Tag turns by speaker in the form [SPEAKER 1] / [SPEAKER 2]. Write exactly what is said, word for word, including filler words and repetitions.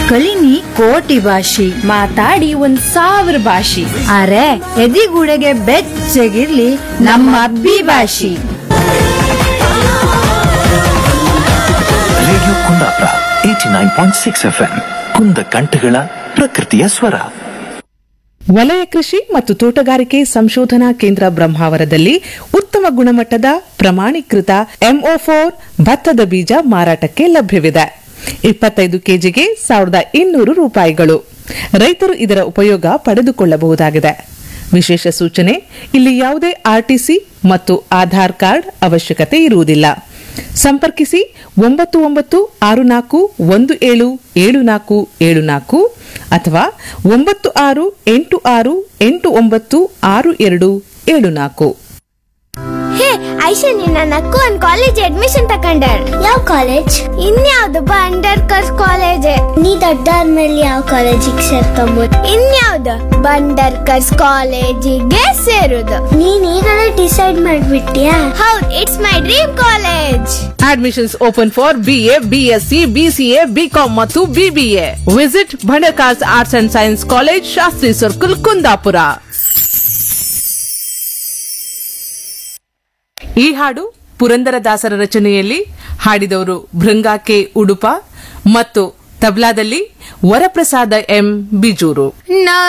[SPEAKER 1] ಕಲಿನಿ ಕೋಟಿ ಭಾಷೆ
[SPEAKER 2] ಮಾತಾಡಿ ಒಂದ್ ಸಾವಿರ ಭಾಷೆ.
[SPEAKER 1] ಅರೆ ಎದಿಗೂಡೆಗೆ ಬೆಚ್ಚಗಿರ್ಲಿ ನಮ್ಮ ಅಬ್ಬಿ ಭಾಷೆ.
[SPEAKER 3] Radio Kundapura eighty nine point six F M ಕುಂದ ಕಂಠಗಳ ಪ್ರಕೃತಿಯ ಸ್ವರ.
[SPEAKER 4] ವಲಯ ಕೃಷಿ ಮತ್ತು ತೋಟಗಾರಿಕೆ ಸಂಶೋಧನಾ ಕೇಂದ್ರ ಬ್ರಹ್ಮಾವರದಲ್ಲಿ ಉತ್ತಮ ಗುಣಮಟ್ಟದ ಪ್ರಮಾಣೀಕೃತ ಎಂಒ ಫೋರ್ ಭತ್ತದ ಬೀಜ ಮಾರಾಟಕ್ಕೆ ಲಭ್ಯವಿದೆ. ಇಪ್ಪತ್ತೈದು ಕೆಜಿಗೆ ಸಾವಿರದ ಇನ್ನೂರು ರೂಪಾಯಿಗಳು. ರೈತರು ಇದರ ಉಪಯೋಗ ಪಡೆದುಕೊಳ್ಳಬಹುದಾಗಿದೆ. ವಿಶೇಷ ಸೂಚನೆ, ಇಲ್ಲಿ ಯಾವುದೇ ಆರ್ಟಿಸಿ ಮತ್ತು ಆಧಾರ್ ಕಾರ್ಡ್ ಅವಶ್ಯಕತೆ ಇರುವುದಿಲ್ಲ. ಸಂಪರ್ಕಿಸಿ ಒಂಬತ್ತು ಒಂಬತ್ತು ಆರು ನಾಲ್ಕು ಒಂದು ಏಳು ಏಳು ನಾಲ್ಕು ಏಳು ನಾಲ್ಕು ಅಥವಾ ಒಂಬತ್ತು ಆರು ಎಂಟು ಆರು ಎಂಟು ಒಂಬತ್ತು ಆರು ಎರಡು ಏಳು ನಾಲ್ಕು.
[SPEAKER 5] ಹೇ ಐಶಾ, ನಿನ್ನ ನಕ್ಕು ಒಂದ್ ಕಾಲೇಜ್ ಅಡ್ಮಿಷನ್ ತಕೊಂಡಾಳ. ಯಾವ ಕಾಲೇಜ್? ಇನ್ಯಾವ್ದು ಬಂಡರ್ಕರ್ಸ್ ಕಾಲೇಜ್. ನೀ ದೊಡ್ಡಾದ್ಮೇಲೆ ಯಾವ ಕಾಲೇಜಿಗೆ ಸೇರ್ಕೊಂಬೋದು? ಇನ್ಯಾವ್ದು ಬಂಡರ್ಕರ್ಸ್ ಕಾಲೇಜಿಗೆ ಸೇರುದು. ನೀನ್ ಈಗಲೇ ಡಿಸೈಡ್ ಮಾಡ್ಬಿಟ್ಟಿಯಾ? ಹೌದು, it's my dream college.
[SPEAKER 4] Admissions open for BA, BSc, BCA, BCom ಮತ್ತು BBA. Visit Bhandarkars arts and science college, Shastri circle, Kundapura. ಈ ಹಾಡು ಪುರಂದರದಾಸರ ರಚನೆಯಲ್ಲಿ ಹಾಡಿದವರು ಭೃಂಗಾ ಕೆ ಉಡುಪ ಮತ್ತು ತಬ್ಲಾದಲ್ಲಿ ವರಪ್ರಸಾದ ಎಂ ಬಿಜೂರು.